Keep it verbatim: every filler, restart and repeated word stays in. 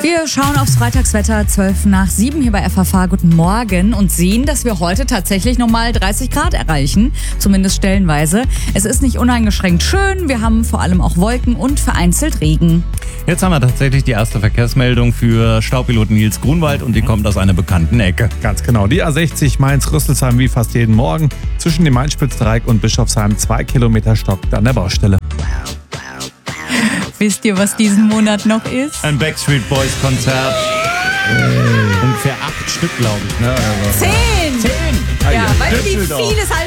Wir schauen aufs Freitagswetter, zwölf nach sieben hier bei F H V. Guten Morgen und sehen, dass wir heute tatsächlich nochmal dreißig Grad erreichen, zumindest stellenweise. Es ist nicht uneingeschränkt schön, wir haben vor allem auch Wolken und vereinzelt Regen. Jetzt haben wir tatsächlich die erste Verkehrsmeldung für Staupilot Nils Grunwald und die kommt aus einer bekannten Ecke. Ganz genau, die A sechzig Mainz-Rüsselsheim wie fast jeden Morgen. Zwischen dem Mainz-Spitzdreieck und Bischofsheim zwei Kilometer stockt an der Baustelle. Wisst ihr, was diesen Monat noch ist? Ein Backstreet Boys Konzert. Ungefähr acht Stück, glaube ich. Ne? Also Zehn! Zehn! Ja, weißt du, wie Düsseldorf. viel es halt